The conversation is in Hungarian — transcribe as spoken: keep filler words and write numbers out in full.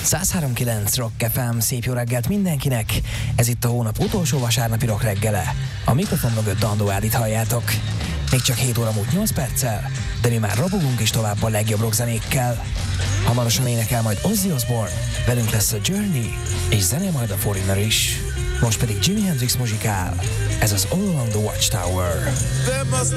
száz három kilenc Rock ef em, szép jó reggelt mindenkinek! Ez itt a hónap utolsó vasárnapi rock reggele. A mikrofon mögött Dandó Ádit halljátok. Még csak hét óra múlt nyolc perccel, de mi már robogunk is tovább a legjobb rockzenékkel. Hamarosan énekel majd Ozzy Osbourne, velünk lesz a Journey, és zenél majd a Foreigner is. Most pedig Jimi Hendrix muzsikál. Ez az All Along the Watchtower.